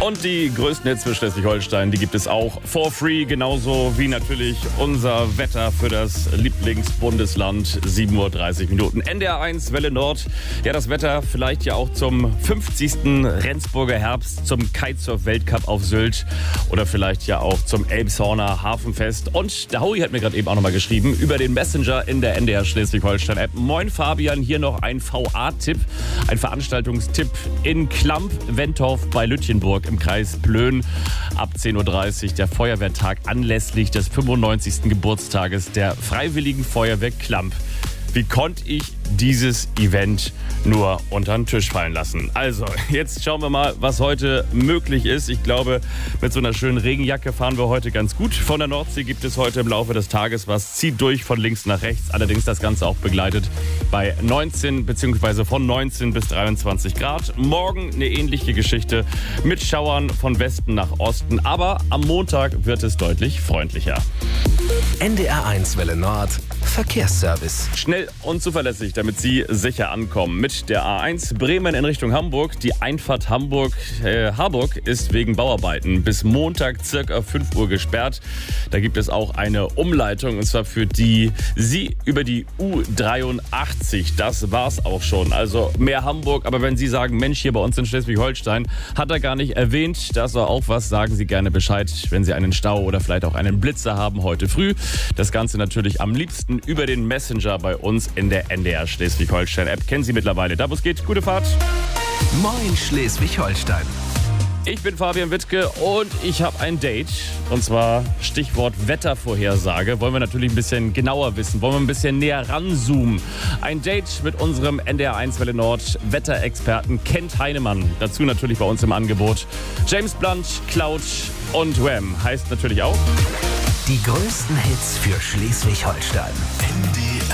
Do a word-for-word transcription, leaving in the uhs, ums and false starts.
Und die größten Hits für Schleswig-Holstein, die gibt es auch for free, genauso wie natürlich unser Wetter für das Lieblingsbundesland. sieben Uhr dreißig Minuten. N D R eins, Welle Nord. Ja, das Wetter vielleicht ja auch zum fünfzigsten Rendsburger Herbst, zum Kitesurf-Weltcup auf Sylt oder vielleicht ja auch zum Elbshorner Hafenfest. Und der Howie hat mir gerade eben auch nochmal geschrieben über den Messenger in der N D R Schleswig-Holstein-App. Moin Fabian, hier noch ein V A-Tipp, ein Veranstaltungstipp in Klamp-Wentorf bei Lütjenburg im Kreis Plön. Ab zehn Uhr dreißig der Feuerwehrtag anlässlich des fünfundneunzigsten Geburtstages der Freiwilligen Feuerwehr Klamp. Wie konnte ich dieses Event nur unter den Tisch fallen lassen? Also, jetzt schauen wir mal, was heute möglich ist. Ich glaube, mit so einer schönen Regenjacke fahren wir heute ganz gut. Von der Nordsee gibt es heute im Laufe des Tages was. Zieht durch von links nach rechts. Allerdings das Ganze auch begleitet bei neunzehn bzw. von neunzehn bis dreiundzwanzig Grad. Morgen eine ähnliche Geschichte mit Schauern von Westen nach Osten. Aber am Montag wird es deutlich freundlicher. N D R eins Welle Nord Verkehrsservice. Schnell und zuverlässig, damit Sie sicher ankommen. Mit der A eins Bremen in Richtung Hamburg. Die Einfahrt Hamburg, äh, Harburg ist wegen Bauarbeiten bis Montag circa fünf Uhr gesperrt. Da gibt es auch eine Umleitung und zwar für die Sie über die U dreiundachtzig. Das war's auch schon. Also mehr Hamburg. Aber wenn Sie sagen, Mensch, hier bei uns in Schleswig-Holstein hat er gar nicht erwähnt, das war auch was, sagen Sie gerne Bescheid, wenn Sie einen Stau oder vielleicht auch einen Blitzer haben heute früh. Das Ganze natürlich am liebsten über den Messenger bei uns in der N D R Schleswig-Holstein-App. Kennen Sie mittlerweile. Da wo es geht, gute Fahrt. Moin Schleswig-Holstein. Ich bin Fabian Wittke und ich habe ein Date. Und zwar Stichwort Wettervorhersage. Wollen wir natürlich ein bisschen genauer wissen. Wollen wir ein bisschen näher ranzoomen. Ein Date mit unserem N D R eins Welle Nord Wetterexperten Kent Heinemann. Dazu natürlich bei uns im Angebot James Blunt, Cloud und Wham. Heißt natürlich auch Die größten Hits für Schleswig-Holstein.